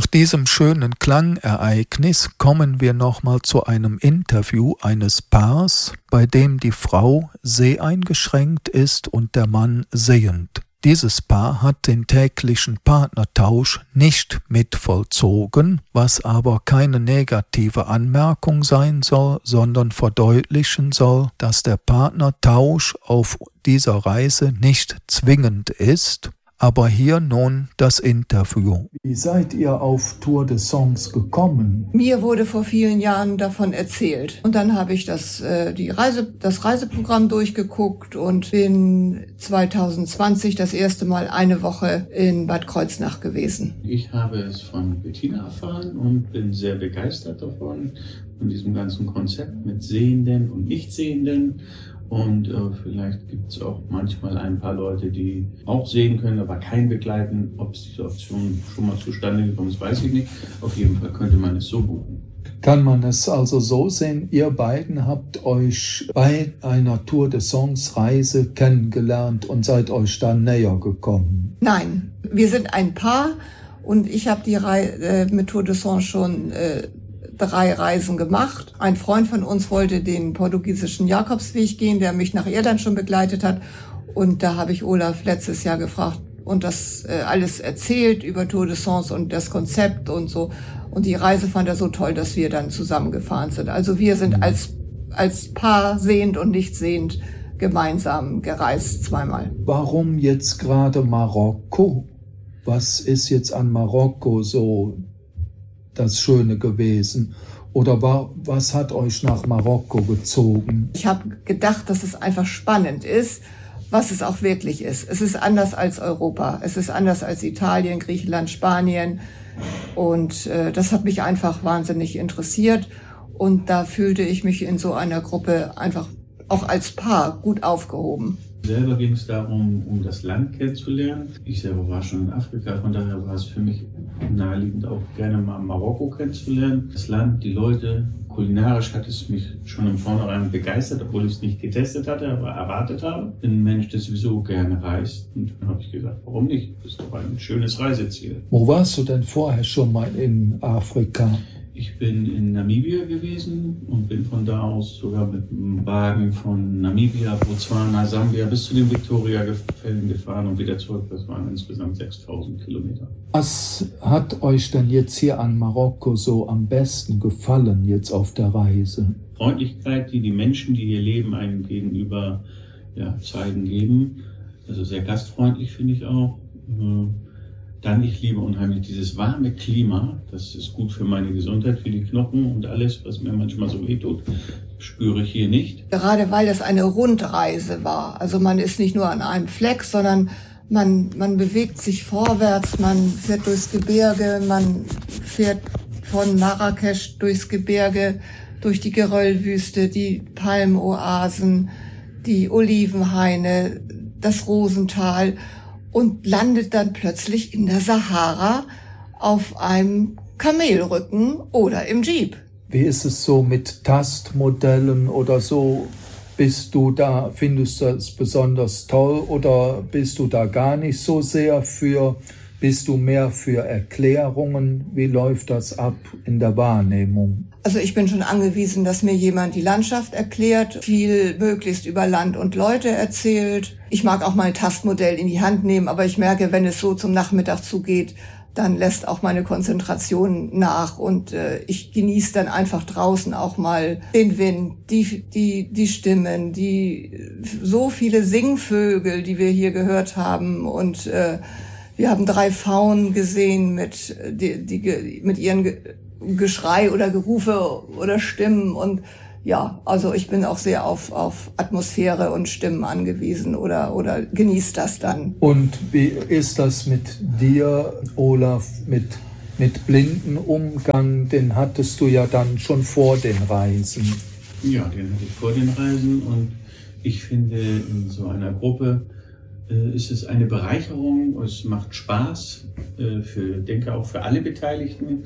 Nach diesem schönen Klangereignis kommen wir nochmal zu einem Interview eines Paars, bei dem die Frau seheingeschränkt ist und der Mann sehend. Dieses Paar hat den täglichen Partnertausch nicht mitvollzogen, was aber keine negative Anmerkung sein soll, sondern verdeutlichen soll, dass der Partnertausch auf dieser Reise nicht zwingend ist. Aber hier nun das Interview. Wie seid ihr auf Tour de Songs gekommen? Mir wurde vor vielen Jahren davon erzählt. Und dann habe ich das Reiseprogramm durchgeguckt und bin 2020 das erste Mal eine Woche in Bad Kreuznach gewesen. Ich habe es von Bettina erfahren und bin sehr begeistert davon, von diesem ganzen Konzept mit Sehenden und Nichtsehenden. Und vielleicht gibt es auch manchmal ein paar Leute, die auch sehen können, aber kein begleiten. Ob diese Option schon mal zustande gekommen ist, weiß ich nicht. Auf jeden Fall könnte man es so buchen. Kann man es also so sehen, ihr beiden habt euch bei einer Tour de Songs Reise kennengelernt und seid euch dann näher gekommen? Nein, wir sind ein Paar und ich habe die mit Tour de Songs schon 3 Reisen gemacht. Ein Freund von uns wollte den portugiesischen Jakobsweg gehen, der mich nach Irland schon begleitet hat. Und da habe ich Olaf letztes Jahr gefragt und das alles erzählt über Tour de Songs und das Konzept und so. Und die Reise fand er so toll, dass wir dann zusammengefahren sind. Also wir sind als Paar sehend und nicht sehend gemeinsam gereist 2-mal. Warum jetzt gerade Marokko? Was ist jetzt an Marokko so das Schöne gewesen? Oder was hat euch nach Marokko gezogen? Ich habe gedacht, dass es einfach spannend ist, was es auch wirklich ist. Es ist anders als Europa. Es ist anders als Italien, Griechenland, Spanien. Und das hat mich einfach wahnsinnig interessiert. Und da fühlte ich mich in so einer Gruppe einfach auch als Paar gut aufgehoben. Selber ging es darum, um das Land kennenzulernen. Ich selber war schon in Afrika, von daher war es für mich naheliegend, auch gerne mal Marokko kennenzulernen. Das Land, die Leute, kulinarisch hat es mich schon im Vornherein begeistert, obwohl ich es nicht getestet hatte, aber erwartet habe. Ich bin ein Mensch, der sowieso gerne reist. Und dann habe ich gesagt, warum nicht? Das ist doch ein schönes Reiseziel. Wo warst du denn vorher schon mal in Afrika? Ich bin in Namibia gewesen und bin von da aus sogar mit einem Wagen von Namibia, Botswana, Sambia bis zu den Victoria-Fällen gefahren und wieder zurück. Das waren insgesamt 6000 Kilometer. Was hat euch denn jetzt hier an Marokko so am besten gefallen jetzt auf der Reise? Freundlichkeit, die die Menschen, die hier leben, einem gegenüber zeigen, geben. Also sehr gastfreundlich finde ich auch. Dann, ich liebe unheimlich dieses warme Klima. Das ist gut für meine Gesundheit, für die Knochen und alles, was mir manchmal so wehtut, spüre ich hier nicht. Gerade weil das eine Rundreise war. Also man ist nicht nur an einem Fleck, sondern man bewegt sich vorwärts, man fährt durchs Gebirge, man fährt von Marrakesch durchs Gebirge, durch die Geröllwüste, die Palmoasen, die Olivenhaine, das Rosental. Und landet dann plötzlich in der Sahara auf einem Kamelrücken oder im Jeep. Wie ist es so mit Tastmodellen oder so? Findest du das besonders toll oder bist du da gar nicht so sehr für? Bist du mehr für Erklärungen? Wie läuft das ab in der Wahrnehmung? Also ich bin schon angewiesen, dass mir jemand die Landschaft erklärt, viel möglichst über Land und Leute erzählt. Ich mag auch mal ein Tastmodell in die Hand nehmen, aber ich merke, wenn es so zum Nachmittag zugeht, dann lässt auch meine Konzentration nach und ich genieße dann einfach draußen auch mal den Wind, die Stimmen, so viele Singvögel, die wir hier gehört haben und wir haben 3 Pfauen gesehen mit ihren Geschrei oder Gerufe oder Stimmen und ja, also ich bin auch sehr auf Atmosphäre und Stimmen angewiesen oder genieße das dann. Und wie ist das mit dir, Olaf, mit Blindenumgang? Den hattest du ja dann schon vor den Reisen. Ja, den hatte ich vor den Reisen und ich finde, in so einer Gruppe ist es eine Bereicherung, es macht Spaß, denke auch für alle Beteiligten.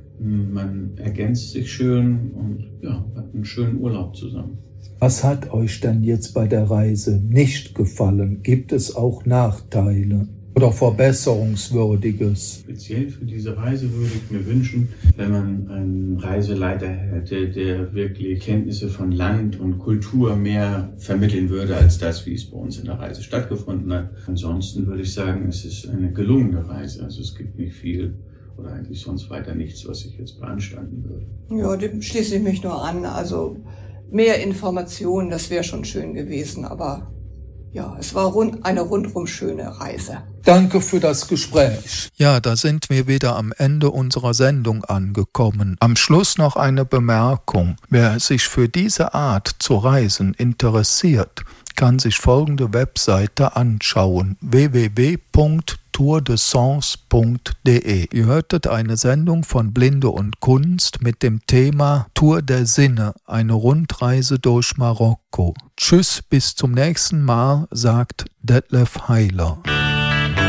Man ergänzt sich schön und hat einen schönen Urlaub zusammen. Was hat euch denn jetzt bei der Reise nicht gefallen? Gibt es auch Nachteile? oder Verbesserungswürdiges? Speziell für diese Reise würde ich mir wünschen, wenn man einen Reiseleiter hätte, der wirklich Kenntnisse von Land und Kultur mehr vermitteln würde, als das, wie es bei uns in der Reise stattgefunden hat. Ansonsten würde ich sagen, es ist eine gelungene Reise. Also es gibt nicht viel oder eigentlich sonst weiter nichts, was ich jetzt beanstanden würde. Ja, dem schließe ich mich nur an. Also mehr Informationen, das wäre schon schön gewesen, aber ja, es war eine rundum schöne Reise. Danke für das Gespräch. Ja, da sind wir wieder am Ende unserer Sendung angekommen. Am Schluss noch eine Bemerkung. Wer sich für diese Art zu reisen interessiert, kann sich folgende Webseite anschauen: www.tourdesens.de. Ihr hörtet eine Sendung von Blinde und Kunst mit dem Thema Tour der Sinne, eine Rundreise durch Marokko. Tschüss, bis zum nächsten Mal, sagt Detlef Heiler.